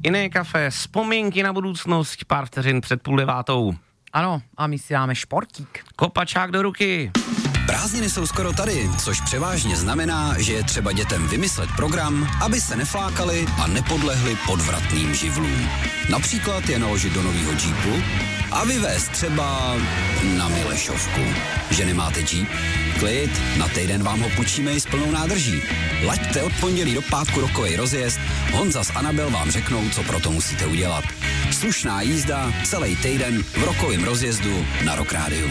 Jiné kafe, vzpomínky na budoucnost, pár vteřin před 8:30. Ano, a my si dáme športík. Kopačák do ruky. Prázdniny jsou skoro tady, což převážně znamená, že je třeba dětem vymyslet program, aby se neflákali a nepodlehli podvratným živlům. Například je naložit do nového džípu a vyvést třeba na Milešovku. Že nemáte džíp? Klid, na týden vám ho půjčíme i s plnou nádrží. Laďte od pondělí do pátku rokovej rozjezd, Honza s Anabel vám řeknou, co proto musíte udělat. Slušná jízda celý týden v rokovém rozjezdu na Rock Rádiu.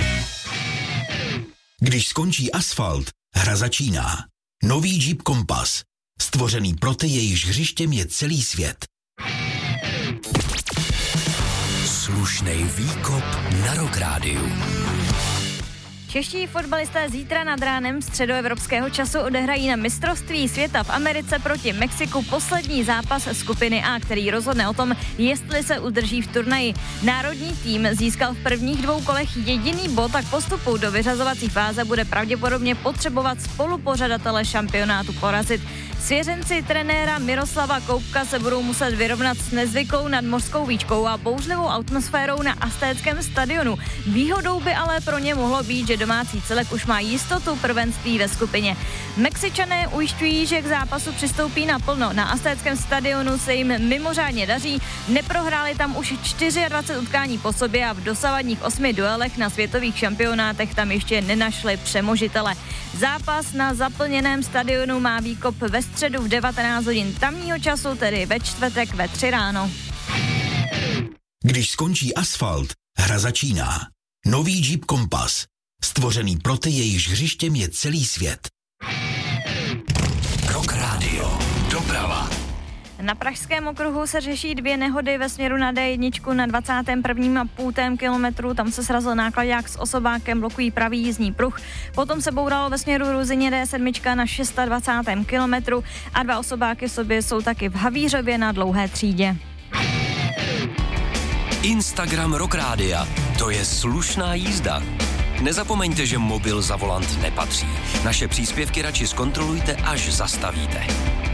Když skončí asfalt, hra začíná. Nový Jeep Compass. Stvořený pro ty, jejichž hřištěm je celý svět. Slušnej výkop na Rock Rádiu. Čeští fotbalisté zítra nad ránem středoevropského času odehrají na mistrovství světa v Americe proti Mexiku poslední zápas skupiny A, který rozhodne o tom, jestli se udrží v turnaji. Národní tým získal v prvních 2 kolech jediný bod a k postupu do vyřazovací fáze bude pravděpodobně potřebovat spolupořadatele šampionátu porazit. Svěřenci trenéra Miroslava Koubka se budou muset vyrovnat s nezvyklou nadmořskou výškou a bouřlivou atmosférou na Aztéckém stadionu. Výhodou by ale pro ně mohlo být, že domácí celek už má jistotu prvenství ve skupině. Mexičané ujišťují, že k zápasu přistoupí naplno. Na Aztéckém stadionu se jim mimořádně daří, neprohráli tam už 24 utkání po sobě a v dosavadních 8 duelech na světových šampionátech tam ještě nenašli přemožitele. Zápas na zaplněném stadionu má výkop ve středu v 19 hodin tamního času, tedy ve čtvrtek ve 3 ráno. Když skončí asfalt, hra začíná. Nový Jeep Compass. Stvořený pro ty, jejichž hřištěm je celý svět. Rock Rádio. Doprava. Na pražském okruhu se řeší 2 nehody ve směru na D1 na 21,5 kilometru. Tam se srazil náklaďák s osobákem, blokují pravý jízdní pruh. Potom se bouralo ve směru Ruzyně D7 na 26. kilometru a 2 osobáky v sobě jsou taky v Havířově na Dlouhé třídě. Instagram Rock Rádia. To je slušná jízda. Nezapomeňte, že mobil za volant nepatří. Naše příspěvky radši zkontrolujte, až zastavíte.